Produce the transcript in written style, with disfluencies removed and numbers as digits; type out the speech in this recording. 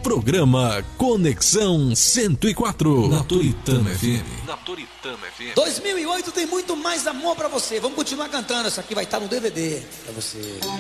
Programa Conexão 104 na Toritama FM. 2008 tem muito mais amor pra você. Vamos continuar cantando. Essa aqui vai estar no DVD pra você.